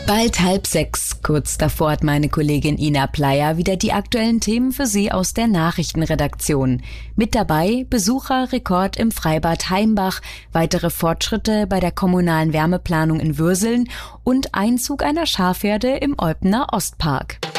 Bald 5:30, kurz davor hat meine Kollegin Ina Pleyer wieder die aktuellen Themen für Sie aus der Nachrichtenredaktion. Mit dabei Besucherrekord im Freibad Heimbach, weitere Fortschritte bei der kommunalen Wärmeplanung in Würseln und Einzug einer Schafherde im Eupener Ostpark.